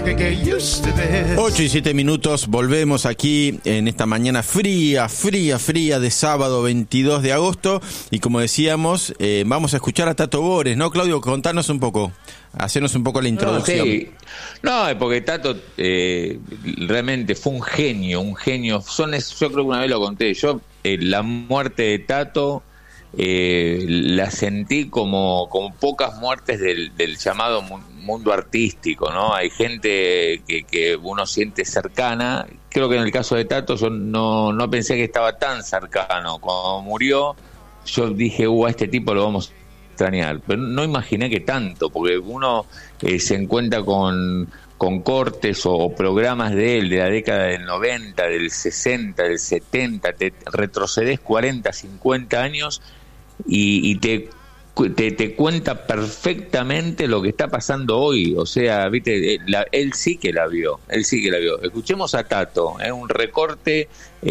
8:07, volvemos aquí en esta mañana fría de sábado 22 de agosto y como decíamos, vamos a escuchar a Tato Bores, ¿no, Claudio? Contanos un poco, hacernos un poco la introducción. No, porque Tato realmente fue un genio. Yo creo que una vez lo conté, la muerte de Tato la sentí como pocas muertes del llamado mundo artístico, ¿no? Hay gente que uno siente cercana. Creo que en el caso de Tato yo no pensé que estaba tan cercano. Cuando murió yo dije, a este tipo lo vamos a extrañar, pero no imaginé que tanto, porque uno se encuentra con cortes o programas de él de la década del 90, del 60, del 70, te retrocedes 40, 50 años y te cuenta perfectamente lo que está pasando hoy. O sea, viste, él sí que la vio. Escuchemos a Tato, un recorte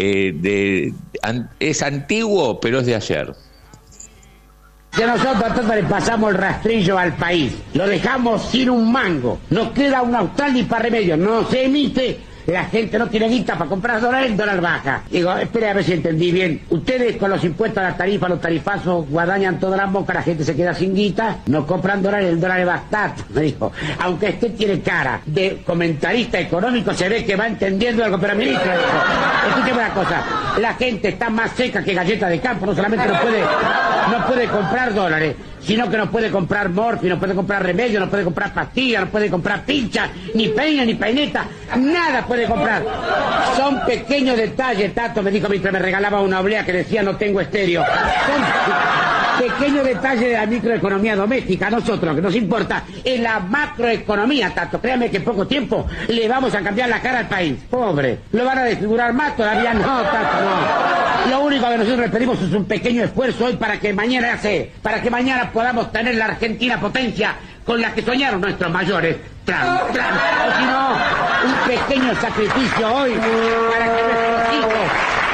es antiguo, pero es de ayer. Que nosotros le pasamos el rastrillo al país, lo dejamos sin un mango, nos queda un austral ni para remedio, no se emite, la gente no tiene guita para comprar dólares, el dólar baja. Digo, espere a ver si entendí bien. Ustedes con los impuestos a las tarifas, los tarifazos, guadañan todas las bocas, la gente se queda sin guita, no compran dólares, el dólar es bastante, me dijo. Aunque usted tiene cara de comentarista económico, se ve que va entendiendo algo, pero ministro, dijo, escúcheme una cosa, la gente está más seca que galleta de campo, no solamente no puede comprar dólares, sino que no puede comprar morfi, no puede comprar remedio, no puede comprar pastillas, no puede comprar pinchas, ni peina, ni peineta, nada puede comprar. Son pequeños detalles, Tato me dijo mientras me regalaba una oblea que decía no tengo estéreo. Son pequeños detalles de la microeconomía doméstica. A nosotros lo que nos importa es la macroeconomía, Tato. Créame que en poco tiempo le vamos a cambiar la cara al país. Pobre. ¿Lo van a desfigurar más? Todavía no, Tato, no. Lo único que nosotros le pedimos es un pequeño esfuerzo hoy para que mañana podamos tener la Argentina potencia con la que soñaron nuestros mayores. O si no, un pequeño sacrificio hoy para que nuestros hijos,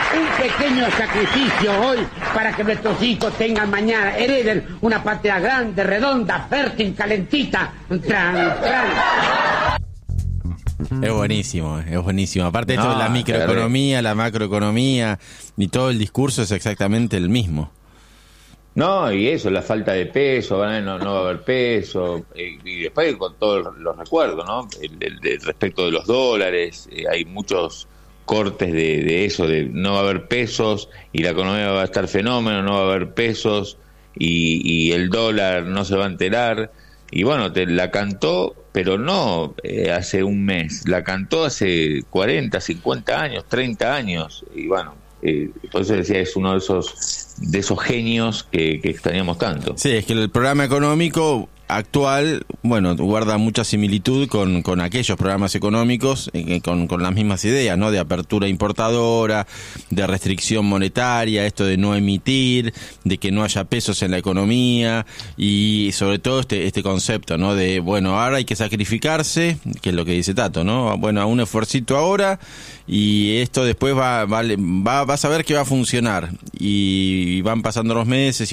para que nuestros hijos tengan mañana, hereden una patria grande, redonda, fértil, calentita. Es buenísimo. Aparte esto de la microeconomía, la macroeconomía y todo el discurso es exactamente el mismo. No, y eso, la falta de peso, no va a haber peso, y después con todos los recuerdos, ¿no? Respecto de los dólares, hay muchos cortes de eso, de no va a haber pesos y la economía va a estar fenómeno, no va a haber pesos y el dólar no se va a enterar. Y bueno, la cantó, pero no hace un mes, la cantó hace 40, 50 años, 30 años, y bueno, por eso decía, es uno de esos genios que extrañamos tanto. Sí, es que el programa económico actual, bueno, guarda mucha similitud con aquellos programas económicos con las mismas ideas, ¿no? De apertura importadora, de restricción monetaria, esto de no emitir, de que no haya pesos en la economía y sobre todo este concepto, ¿no? De, bueno, ahora hay que sacrificarse, que es lo que dice Tato, ¿no? Bueno, a un esfuercito ahora y esto después vas a ver que va a funcionar y van pasando los meses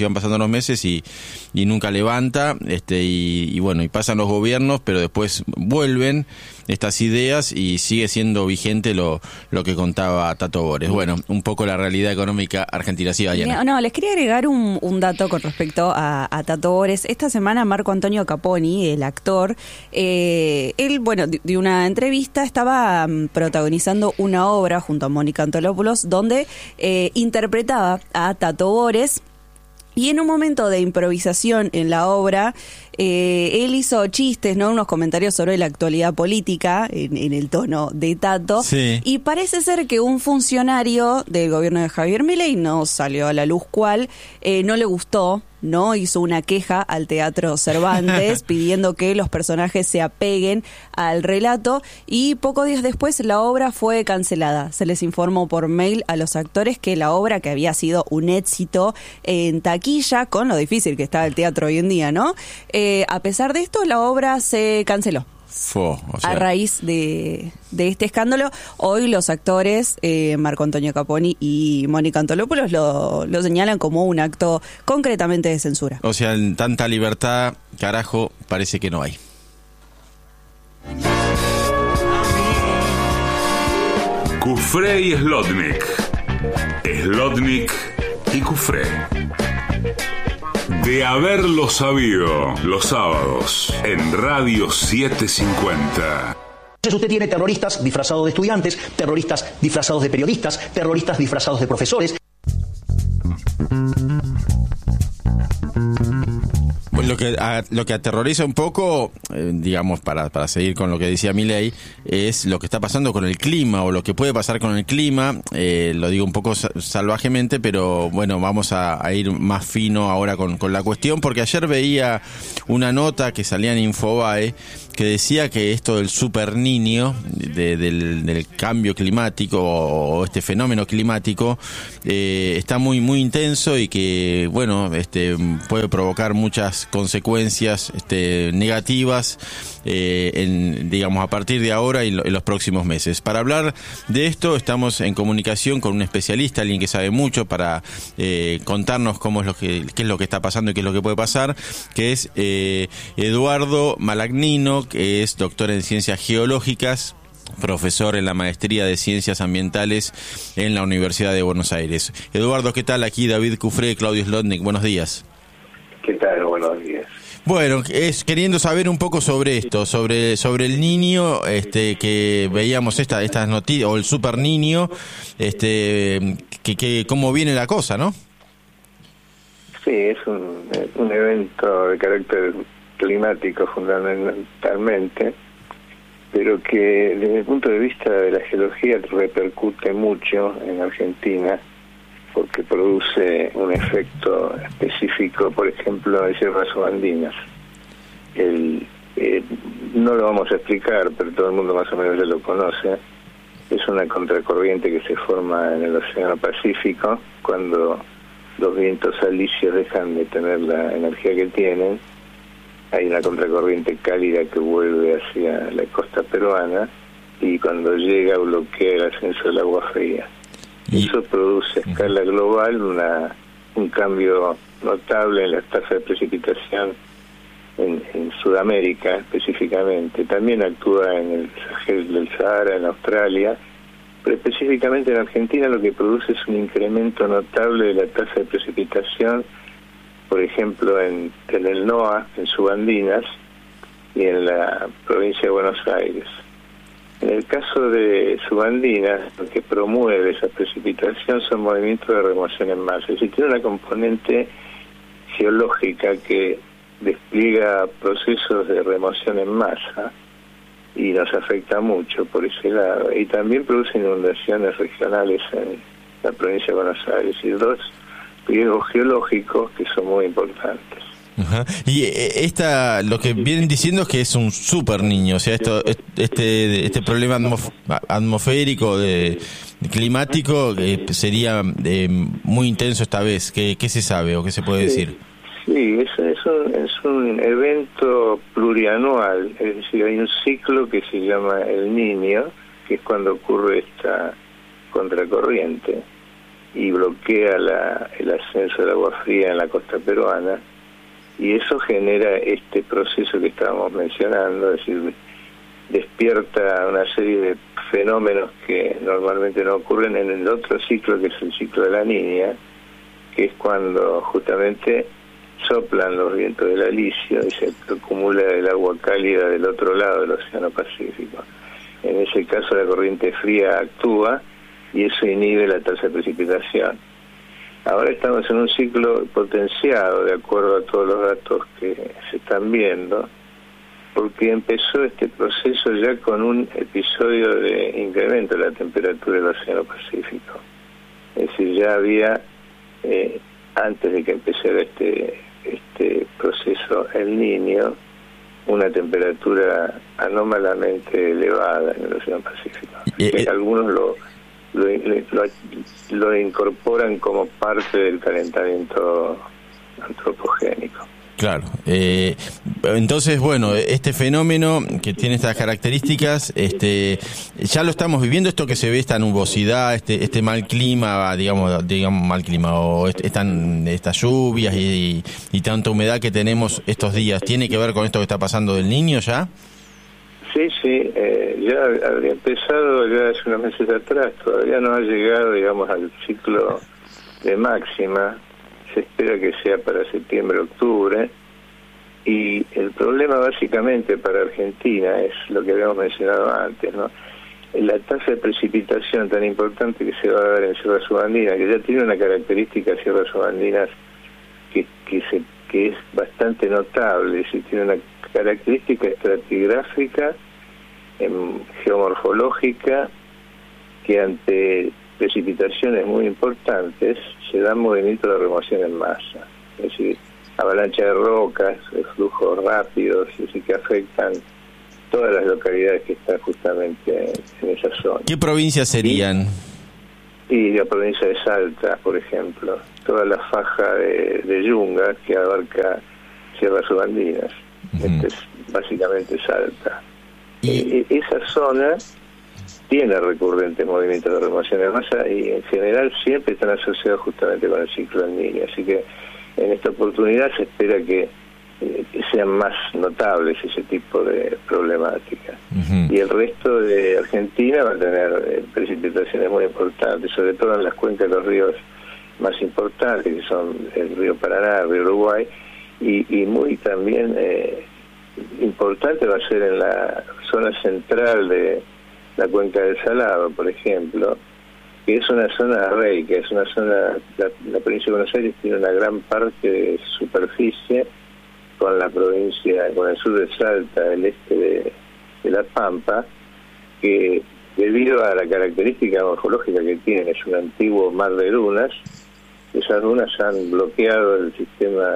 y nunca levanta, y bueno, y pasan los gobiernos, pero después vuelven estas ideas y sigue siendo vigente lo que contaba Tato Bores. Bueno, un poco la realidad económica argentina. Sí, Diana. No, les quería agregar un dato con respecto a Tato Bores. Esta semana Marco Antonio Caponi, el actor, él, bueno, de una entrevista estaba protagonizando una obra junto a Mónica Antolopoulos donde interpretaba a Tato Bores. Y en un momento de improvisación en la obra, él hizo chistes, ¿no? Unos comentarios sobre la actualidad política en el tono de Tato. Sí. Y parece ser que un funcionario del gobierno de Javier Milei, no salió a la luz cuál, no le gustó, ¿no? Hizo una queja al Teatro Cervantes pidiendo que los personajes se apeguen al relato y pocos días después la obra fue cancelada. Se les informó por mail a los actores que la obra, que había sido un éxito en taquilla, con lo difícil que está el teatro hoy en día, ¿no? A pesar de esto, la obra se canceló. A raíz de este escándalo, hoy los actores Marco Antonio Caponi y Mónica Antolopoulos lo señalan como un acto concretamente de censura. O sea, tanta libertad, carajo, parece que no hay. Cufré y Slotnick. Slotnick y Cufré. De haberlo sabido, los sábados en Radio 750. Usted tiene terroristas disfrazados de estudiantes, terroristas disfrazados de periodistas, terroristas disfrazados de profesores. Lo que aterroriza un poco, digamos, para seguir con lo que decía Milei, es lo que está pasando con el clima, o lo que puede pasar con el clima. Lo digo un poco salvajemente, pero bueno, vamos a ir más fino ahora con la cuestión, porque ayer veía una nota que salía en Infobae que decía que esto del Super Niño, del cambio climático o este fenómeno climático, está muy muy intenso, y que bueno, puede provocar muchas consecuencias negativas, digamos, a partir de ahora y en los próximos meses. Para hablar de esto estamos en comunicación con un especialista, alguien que sabe mucho, para contarnos qué es lo que está pasando y qué es lo que puede pasar, que es Eduardo Malagnino, que es doctor en Ciencias Geológicas, profesor en la Maestría de Ciencias Ambientales en la Universidad de Buenos Aires. Eduardo, ¿qué tal? Aquí David Cufré, Claudio Slotnick, buenos días. ¿Qué tal? Buenos días. Bueno, queriendo saber un poco sobre esto, sobre el niño, que veíamos estas noticias, o el Super Niño, que cómo viene la cosa, ¿no? Sí, es un evento de carácter climático fundamentalmente, pero que desde el punto de vista de la geología repercute mucho en Argentina, porque produce un efecto específico, por ejemplo, en sierras subandinas. No lo vamos a explicar, pero todo el mundo más o menos ya lo conoce. Es una contracorriente que se forma en el Océano Pacífico cuando los vientos alisios dejan de tener la energía que tienen. Hay una contracorriente cálida que vuelve hacia la costa peruana, y cuando llega bloquea el ascenso del agua fría. Eso produce a escala global un cambio notable en la tasa de precipitación en Sudamérica específicamente. También actúa en el Sahel del Sahara, en Australia, pero específicamente en Argentina lo que produce es un incremento notable de la tasa de precipitación, por ejemplo en el NOA, en Subandinas, y en la provincia de Buenos Aires. En el caso de Subandinas, lo que promueve esa precipitación son movimientos de remoción en masa. Es decir, tiene una componente geológica que despliega procesos de remoción en masa y nos afecta mucho por ese lado. Y también produce inundaciones regionales en la provincia de Buenos Aires, y dos riesgos geológicos que son muy importantes. Ajá. Y lo que vienen diciendo es que es un super niño, o sea, este problema atmosférico, climático, sería muy intenso esta vez. ¿Qué se sabe o qué se puede decir? Sí, es un evento plurianual, es decir, hay un ciclo que se llama El Niño, que es cuando ocurre esta contracorriente y bloquea el ascenso del agua fría en la costa peruana, y eso genera este proceso que estábamos mencionando, es decir, despierta una serie de fenómenos que normalmente no ocurren en el otro ciclo, que es el ciclo de la Niña, que es cuando justamente soplan los vientos del alisio y se acumula el agua cálida del otro lado del Océano Pacífico. En ese caso la corriente fría actúa y eso inhibe la tasa de precipitación. Ahora estamos en un ciclo potenciado, de acuerdo a todos los datos que se están viendo, porque empezó este proceso ya con un episodio de incremento de la temperatura del Océano Pacífico. Es decir, ya había, antes de que empezara este proceso El Niño, una temperatura anómalamente elevada en el Océano Pacífico. Algunos lo incorporan como parte del calentamiento antropogénico. Claro. Entonces, bueno, este fenómeno que tiene estas características, ya lo estamos viviendo, esto que se ve, esta nubosidad, este mal clima, digamos mal clima, o estas lluvias y tanta humedad que tenemos estos días, ¿tiene que ver con esto que está pasando del Niño ya? Sí, ya habría empezado ya hace unos meses atrás, todavía no ha llegado, digamos, al ciclo de máxima, se espera que sea para septiembre, octubre, y el problema básicamente para Argentina es lo que habíamos mencionado antes, ¿no? La tasa de precipitación tan importante que se va a dar en Sierra Subandina, que ya tiene una característica Sierra Subandinas que es bastante notable, es decir, tiene una característica estratigráfica, geomorfológica, que ante precipitaciones muy importantes se dan movimientos de remoción en masa, es decir, avalancha de rocas, flujos rápidos, es decir, que afectan todas las localidades que están justamente en esa zona. ¿Qué provincias serían? Y la provincia de Salta, por ejemplo, toda la faja de Yunga que abarca Sierra Subandinas. Es básicamente Salta. Esa zona tiene recurrentes movimientos de remoción de masa y en general siempre están asociados justamente con el ciclo del Niño. Así que en esta oportunidad se espera que sean más notables ese tipo de problemáticas. Y el resto de Argentina va a tener precipitaciones muy importantes, sobre todo en las cuencas de los ríos más importantes, que son el río Paraná, el río Uruguay, y muy también importante va a ser en la zona central de la cuenca del Salado, por ejemplo, que es una zona rey, que es una zona, la provincia de Buenos Aires tiene una gran parte de superficie con la provincia, con el sur de Salta, el este de La Pampa, que debido a la característica morfológica que tiene, es un antiguo mar de dunas, esas dunas han bloqueado el sistema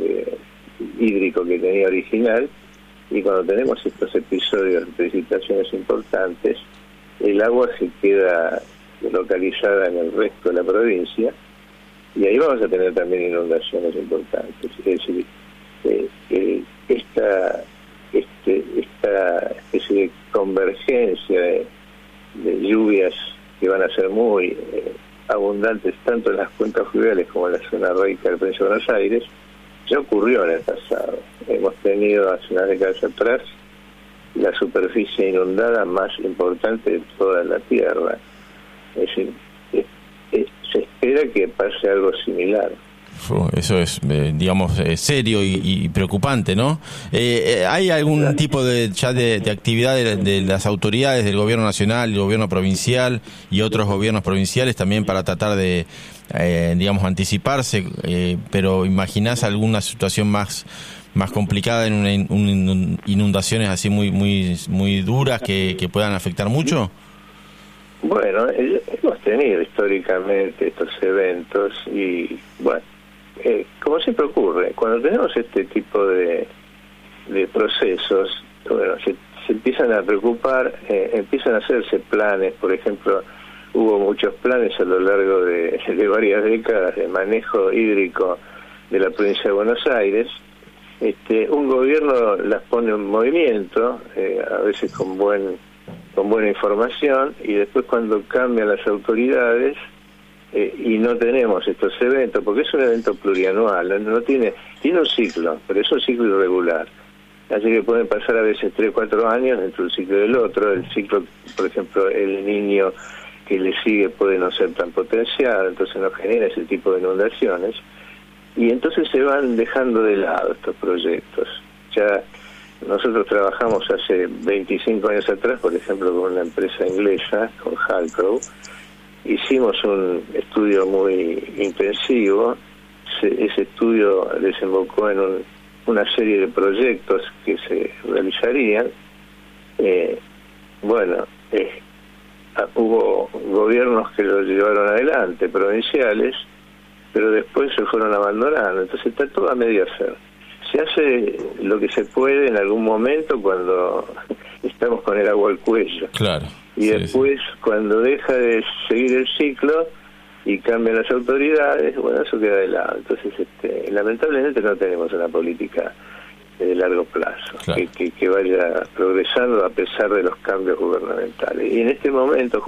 hídrico que tenía original, y cuando tenemos estos episodios de precipitaciones importantes, el agua se queda localizada en el resto de la provincia, y ahí vamos a tener también inundaciones importantes. Es decir, esta especie de convergencia de lluvias que van a ser muy abundantes tanto en las cuencas fluviales como en la zona rica del provincia de Buenos Aires, ya ocurrió en el pasado. Hemos tenido hace unas décadas atrás la superficie inundada más importante de toda la Tierra. Es decir, se espera que pase algo similar. Eso es, digamos, serio y preocupante, ¿no? ¿Hay algún tipo de actividad de las autoridades del gobierno nacional, el gobierno provincial y otros gobiernos provinciales también para tratar de, digamos, anticiparse? Pero ¿imaginás alguna situación más complicada en inundaciones así muy duras que puedan afectar mucho? Bueno, hemos tenido históricamente estos eventos y, bueno, como siempre ocurre, cuando tenemos este tipo de procesos, bueno, se empiezan a preocupar, empiezan a hacerse planes. Por ejemplo, hubo muchos planes a lo largo de varias décadas de manejo hídrico de la provincia de Buenos Aires. Un gobierno las pone en movimiento, a veces con buena información, y después cuando cambian las autoridades y no tenemos estos eventos, porque es un evento plurianual, no tiene un ciclo, pero es un ciclo irregular, así que pueden pasar a veces 3 o 4 años dentro del ciclo del otro. El ciclo, por ejemplo, el Niño que le sigue puede no ser tan potenciado, entonces no genera ese tipo de inundaciones, y entonces se van dejando de lado estos proyectos. Ya nosotros trabajamos hace 25 años atrás, por ejemplo, con una empresa inglesa, con Halcrow. Hicimos un estudio muy intensivo. Ese estudio desembocó en una serie de proyectos que se realizarían. Hubo gobiernos que lo llevaron adelante, provinciales, pero después se fueron abandonando. Entonces está todo a medio hacer. Se hace lo que se puede en algún momento cuando estamos con el agua al cuello. Claro. Y después, cuando deja de seguir el ciclo y cambian las autoridades, bueno, eso queda de lado. Entonces, lamentablemente no tenemos una política de largo plazo, claro, que vaya progresando a pesar de los cambios gubernamentales. Y en este momento